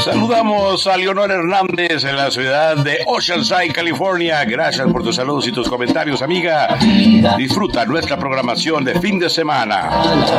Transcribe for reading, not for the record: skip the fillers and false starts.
Saludamos a Leonor Hernández en la ciudad de Oceanside, California. Gracias por tus saludos y tus comentarios, amiga. Disfruta nuestra programación de fin de semana.